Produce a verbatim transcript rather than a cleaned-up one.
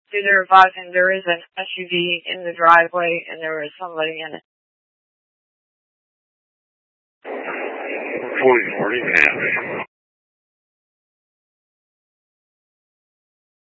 due to advising there is an S U V in the driveway and there is somebody in it. twenty forty,